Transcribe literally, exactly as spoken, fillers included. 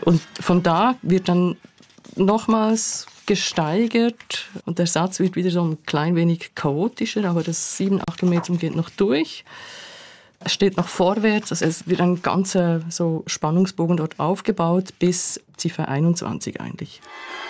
Und von da wird dann nochmals gesteigert und der Satz wird wieder so ein klein wenig chaotischer, aber das sieben Achtelmetrium geht noch durch. Es steht noch vorwärts, also es wird ein ganzer so Spannungsbogen dort aufgebaut bis Ziffer einundzwanzig eigentlich.